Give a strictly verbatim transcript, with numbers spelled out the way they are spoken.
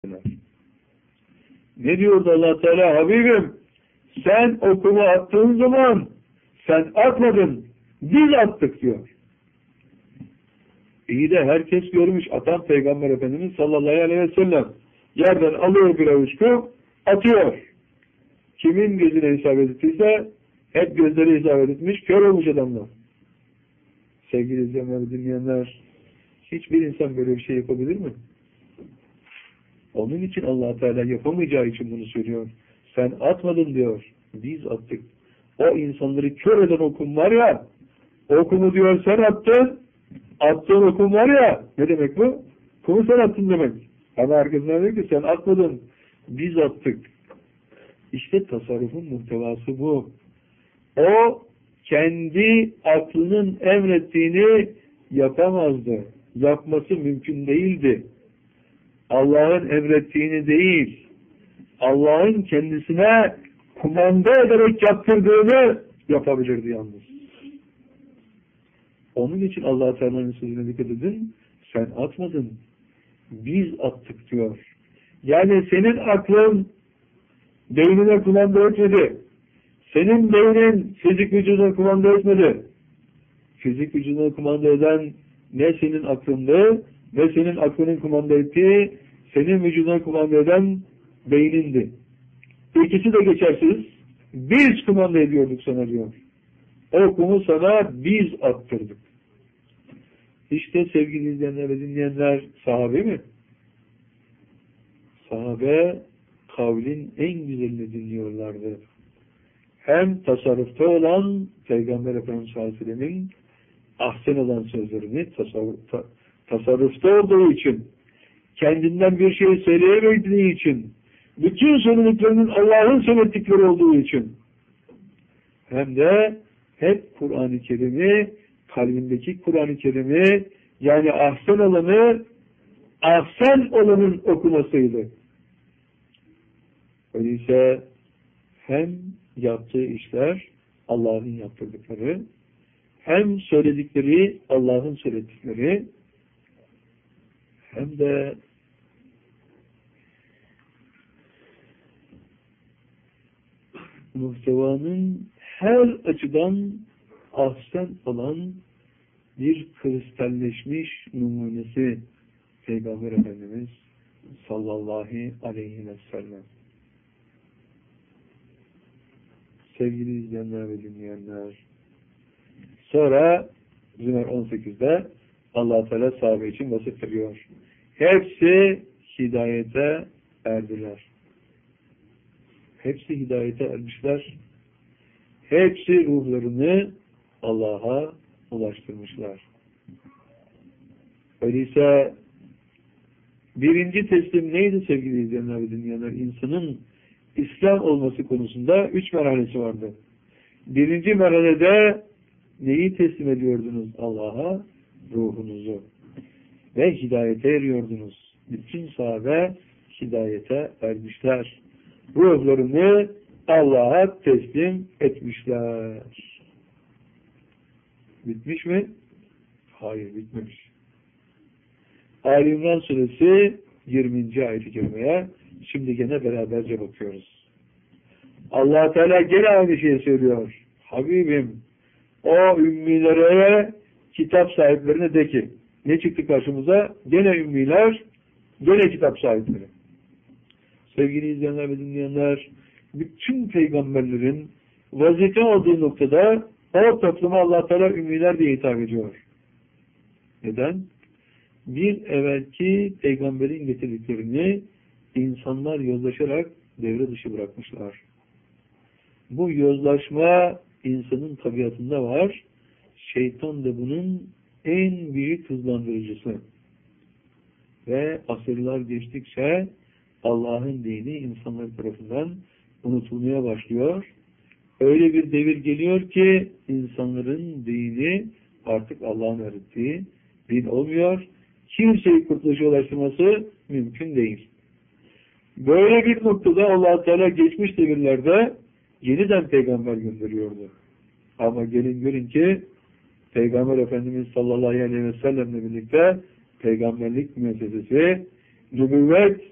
Ne diyordu Allah Teala? Habibim, sen okuma attığın zaman sen atmadın, biz attık diyor. İyi de herkes görmüş, atan Peygamber Efendimiz sallallahu aleyhi ve sellem yerden alıyor bir avuç kum, atıyor. Kimin gözüne isabet ettiyse hep gözleri isabet etmiş, kör olmuş adamlar. Sevgili izleyenler, dinleyenler, hiçbir insan böyle bir şey yapabilir mi? Onun için Allah Teala yapamayacağı için bunu söylüyor. Sen atmadın diyor, biz attık. O insanları kör eden okum var ya, okumu diyor sen attın, attığın okum var ya, ne demek bu? Kumu sen attın demek. Ama arkasından diyor ki sen atmadın, biz attık. İşte tasarrufun muhtevası bu. O kendi aklının emrettiğini yapamazdı. Yapması mümkün değildi. Allah'ın emrettiğini değil, Allah'ın kendisine kumanda ederek yaptırdığını yapabilirdi yalnız. Onun için Allah Teala'nın sözüne dikkat edin. Sen atmadın, biz attık diyor. Yani senin aklın beynine kumanda etmedi. Senin beynin fizik vücuduna kumanda etmedi. Fizik vücuduna kumanda eden ne senin aklındı, ve senin aklının kumanda ettiği, senin vücuduna kumanda eden beynindi. İkisi de geçersiz. Biz kumanda ediyorduk sana diyor. O kumu sana biz attırdık. İşte sevgili izleyenler ve dinleyenler, sahabe mi? Sahabe kavlin en güzelini dinliyorlardı. Hem tasarrufta olan Peygamber Efendimiz sallallahu aleyhi ve sellem'in ahsen olan sözlerini tasarrufta tasarrufta olduğu için, kendinden bir şey söyleyemediği için, bütün söylediklerinin Allah'ın söyledikleri olduğu için, hem de hep Kur'an-ı Kerim'i, kalbindeki Kur'an-ı Kerim'i, yani ahsen olanı, ahsen olanın okumasıydı. Öyleyse hem yaptığı işler Allah'ın yaptırdıkları, hem söyledikleri Allah'ın söyledikleri, hem de muhtevanın her açıdan ahsen olan bir kristalleşmiş numunesi Peygamber Efendimiz sallallahu aleyhi ve sellem. Sevgili izleyenler ve dinleyenler, sonra Zümer on sekizde Allah Teala sahabe için vasıf veriyor. Hepsi hidayete erdiler. Hepsi hidayete ermişler. Hepsi ruhlarını Allah'a ulaştırmışlar. Öyleyse birinci teslim neydi sevgili izleyenler ve dinleyenler? İnsanın İslam olması konusunda üç merhalesi vardı. Birinci merhalede neyi teslim ediyordunuz Allah'a? Ruhunuzu. Ve hidayete eriyordunuz. Bütün sahabe hidayete ermişler. Ruhlarını Allah'a teslim etmişler. Bitmiş mi? Hayır, bitmemiş. Ali İmran suresi yirminci ayet-i kerimeye şimdi gene beraberce bakıyoruz. Allah Teala gene aynı şeyi söylüyor. Habibim, o ümmilere, kitap sahiplerine de ki, ne çıktı karşımıza? Gene ümmiler, gene kitap sahipleri. Sevgili izleyenler ve dinleyenler, bütün peygamberlerin vazife olduğu noktada o topluma Allah Teala ümmiler diye hitap ediyor. Neden? Bir evvelki peygamberin getirdiklerini insanlar yozlaşarak devre dışı bırakmışlar. Bu yozlaşma insanın tabiatında var. Şeytan da bunun en büyük hızlandırıcısı. Ve asırlar geçtikçe Allah'ın dini insanlar tarafından unutulmaya başlıyor. Öyle bir devir geliyor ki insanların dini artık Allah'ın öğrettiği din olmuyor. Kimseyi kurtuluşa ulaştırması mümkün değil. Böyle bir noktada Allah Teala geçmiş devirlerde yeniden peygamber gönderiyordu. Ama gelin görün ki Peygamber Efendimiz sallallahu aleyhi ve sellemle birlikte peygamberlik müessesesi, nübüvvet